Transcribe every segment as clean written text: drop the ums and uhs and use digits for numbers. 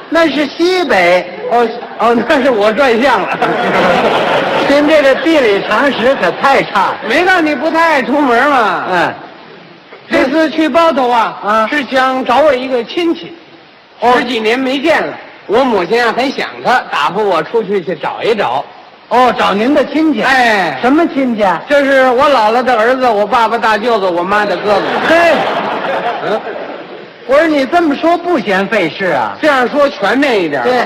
那是西北。 那是我转向了。 您这个地理常识可太差了。 没让你不太爱出门嘛。这次去包头是想找我一个亲戚，10几年没见了。我母亲很想他，打发我出去找一找。 找您的亲戚。什么亲戚？ 这是我姥姥的儿子，我爸爸大舅子，我妈的哥哥。 我说你这么说不嫌费事啊？ 这样说全面一点。 对，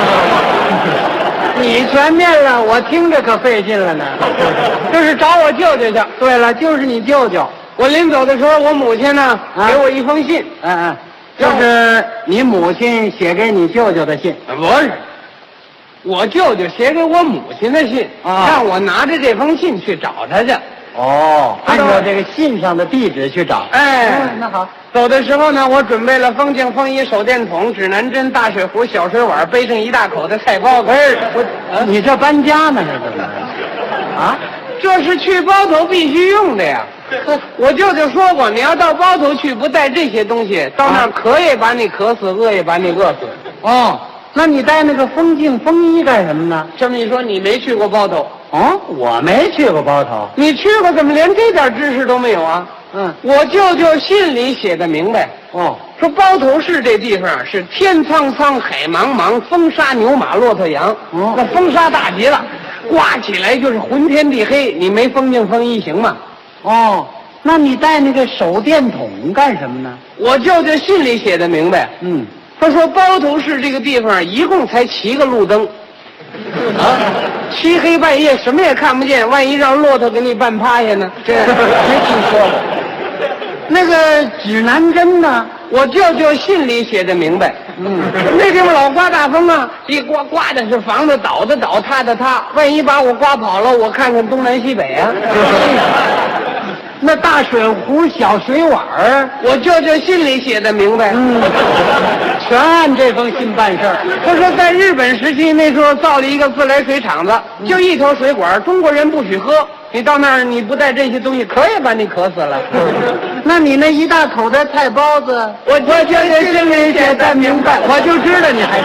你全面了，我听着可费劲了呢。 这是找我舅舅去。 对了，就是你舅舅。 我临走的时候，我母亲呢给我一封信。 就是你母亲写给你舅舅的信。 不是，我舅舅写给我母亲的信，让我拿着这封信去找他去。 按照这个信上的地址去找。那好。 走的时候呢，我准备了风镜、风衣、手电筒、指南针、大水壶、小水碗，背上一大口的菜包子。 你这搬家呢？这怎么？ 这是去包头必须用的呀。我舅舅说过，你要到包头去，不带这些东西，到那儿渴也把你渴死，饿也把你饿死。 那你带那个风镜、风衣干什么呢？ 这么一说，你没去过包头？ 我没去过包头。 你去过，怎么连这点知识都没有啊？我舅舅信里写的明白。说包头市这地方是天苍苍，海茫茫，风沙牛马骆驼羊。那风沙大极了，刮起来就是昏天地黑，你没风镜风衣行吗？ 那你带那个手电筒干什么呢？ 我舅舅信里写的明白。他说包头市这个地方一共才7个路灯。漆黑半夜什么也看不见，万一让骆驼给你绊趴下呢？这没听说过。 那个指南针呢？ 我舅舅信里写的明白。那地方老刮大风啊，一刮的是房子倒的倒，塌的塌，万一把我刮跑了，我看看东南西北啊。 那大水壶、小水碗我舅舅信里写的明白。 全按这封信办事儿。 他说在日本时期那时候造了一个自来水厂子，就一条水管，中国人不许喝。你到那儿你不带这些东西，渴也把你渴死了。 那你那一大口的菜包子， 我舅舅心里写的明白。 我就知道你还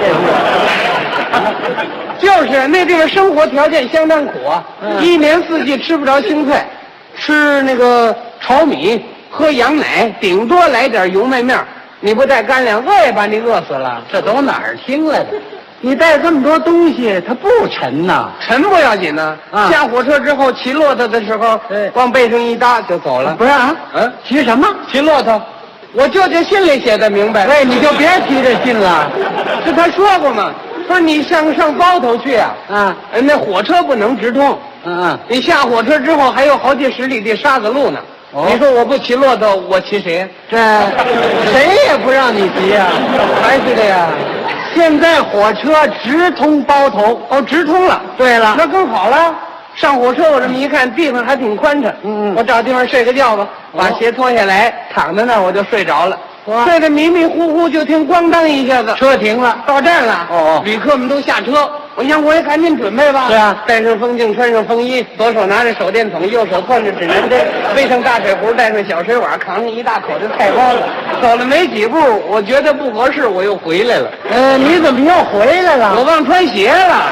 这样。就是那地方生活条件相当苦啊，一年四季吃不着青菜，吃那个炒米，喝羊奶，顶多来点油麦面。你不带干粮，饿也把你饿死了。 这都哪儿听来的？你带这么多东西，它不沉呐？ 沉不要紧呢。下火车之后骑骆驼的时候，往背上一搭就走了。 不是骑什么？ 骑骆驼。我舅舅信里写的明白。 你就别提这信了。 是他说过嘛？说你上包头去那火车不能直通。你下火车之后还有好几10里地沙子路呢。你说我不骑骆驼，我骑谁？ 这谁也不让你骑呀。 还是的呀。 现在火车直通包头。 直通了。 对了， 那更好了。上火车我这么一看，地方还挺宽敞。我找地方睡个觉吧，把鞋脱下来，躺在那儿我就睡着了。睡得迷迷糊糊，就听咣当一下子， 车停了， 到站了。旅客们都下车，我想我也赶紧准备吧。 对啊， 带上风镜，穿上风衣，左手拿着手电筒，右手攥着指南针，背上大水壶，带上小水碗，扛着一大口的菜包子。走了没几步，我觉得不合适，我又回来了。 你怎么又回来了？ 我忘穿鞋了。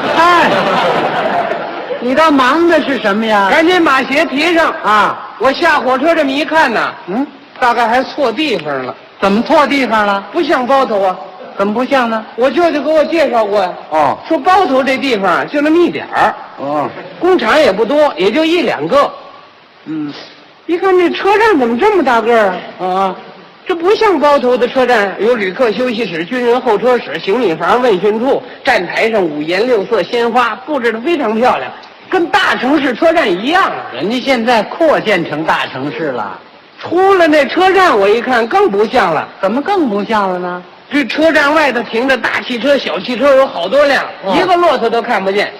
你倒忙的是什么呀？ 赶紧把鞋提上我下火车这么一看呢，大概还错地方了。 怎么错地方了？ 不像包头啊。 怎么不像呢？ 我舅舅给我介绍过呀。说包头这地方就那么一点儿。工厂也不多，也就1、2个。一看这车站怎么这么大个儿这不像包头的车站，有旅客休息室、军人候车室、行李房、问询处，站台上5颜6色鲜花布置得非常漂亮，跟大城市车站一样。 人家现在扩建成大城市了。 出了那车站，我一看更不像了。 怎么更不像了呢？ 这车站外头停着大汽车、小汽车有好多辆，一个骆驼都看不见。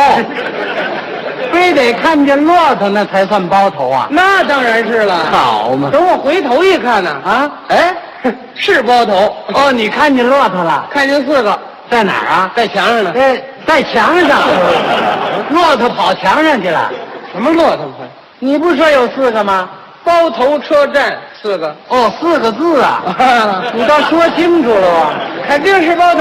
非得看见骆驼那才算包头啊？ 那当然是了。 好嘛！ 等我回头一看呢，是包头。 你看见骆驼了？ 看见4个， 在哪儿啊？ 在墙上呢。 在墙上。骆驼跑墙上去了？ 什么骆驼？ 你不说有4个吗？ 包头车站4个。 4个字啊！你倒说清楚了啊！ 肯定是包头。